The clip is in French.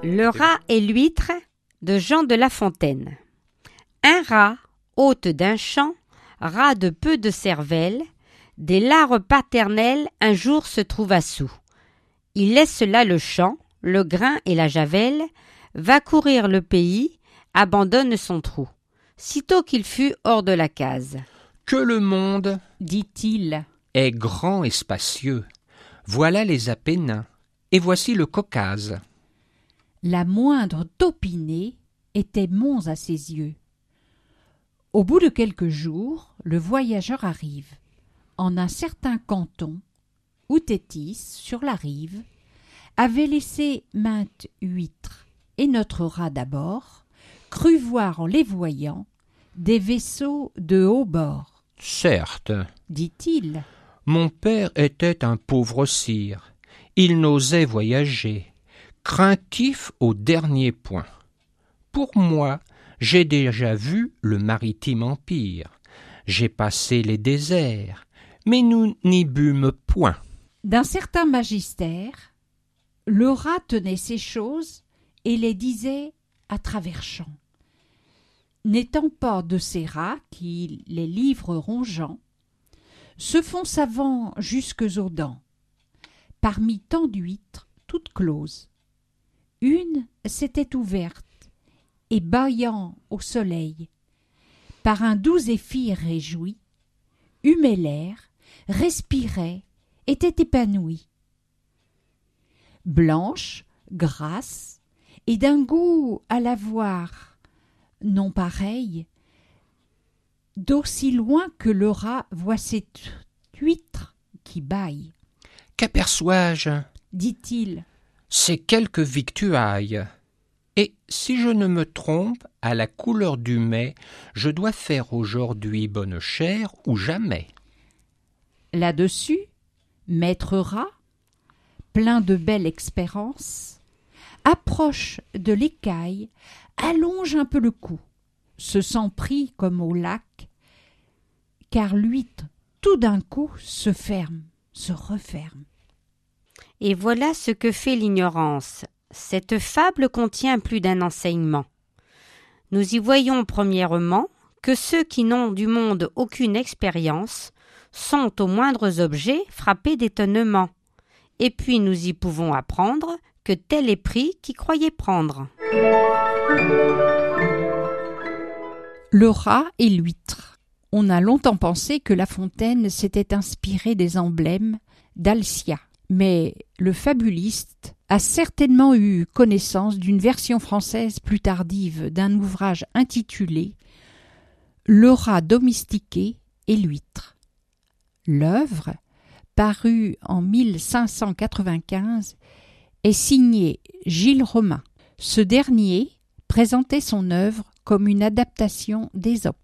Le rat et l'huître de Jean de La Fontaine. Un rat, hôte d'un champ, rat de peu de cervelle, des lares paternelles un jour se trouva soûl. Il laisse là le champ, le grain et la javelle, va courir le pays, abandonne son trou. Sitôt qu'il fut hors de la case. Que le monde, dit-il, est grand et spacieux. Voilà les Apennins, et voici le Caucase. La moindre taupinée était mons à ses yeux. Au bout de quelques jours, le voyageur arrive en un certain canton où Thétis, sur la rive, avait laissé maintes huîtres, et notre rat d'abord crut voir en les voyant des vaisseaux de haut bord. « Certes, dit-il, mon père était un pauvre sire. Il n'osait voyager, craintif au dernier point. Pour moi, j'ai déjà vu le maritime empire. J'ai passé les déserts, mais nous n'y bûmes point. » D'un certain magistère, le rat tenait ces choses et les disait à travers champs. N'étant pas de ces rats qui, les livres rongeant, se font savants jusques aux dents, parmi tant d'huîtres toutes closes. Une s'était ouverte, et bâillant au soleil, par un doux zéphyr réjoui, humait l'air, respirait, était épanouie. Blanche, grasse, et d'un goût à la voir non pareil, d'aussi loin que le rat voit cette huître qui bâille. « Qu'aperçois-je » dit-il. « C'est quelque victuaille. Et si je ne me trompe, à la couleur du mets, je dois faire aujourd'hui bonne chère ou jamais. » Là-dessus, maître rat, plein de belle expérience, approche de l'écaille, allonge un peu le cou, se sent pris comme au lac, car l'huître tout d'un coup se ferme, se referme. Et voilà ce que fait l'ignorance. Cette fable contient plus d'un enseignement. Nous y voyons premièrement que ceux qui n'ont du monde aucune expérience sont aux moindres objets frappés d'étonnement. Et puis nous y pouvons apprendre que tel est pris qui croyait prendre. Le rat et l'huître. On a longtemps pensé que La Fontaine s'était inspiré des emblèmes d'Alcia. Mais le fabuliste a certainement eu connaissance d'une version française plus tardive d'un ouvrage intitulé « Le rat domestiqué et l'huître ». L'œuvre, parue en 1595, est signée Gilles Romain. Ce dernier présentait son œuvre comme une adaptation d'Ésope.